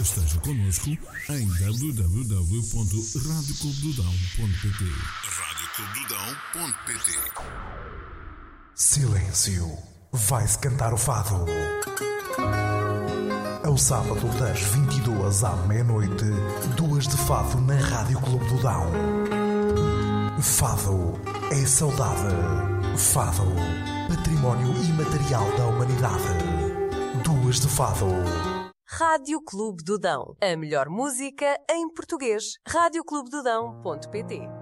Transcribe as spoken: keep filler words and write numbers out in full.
Esteja connosco em w w w ponto rádio clube do dão ponto p t. rádio clube do dão ponto p t. Silêncio. Vai-se cantar o fado. Ao sábado das vinte e duas à meia-noite, duas de fado na Rádio Clube do Dão. Fado é saudade. Fado, património imaterial da humanidade. Duas de fado. Rádio Clube do Dão. A melhor música em português. rádio clube do dão ponto p t.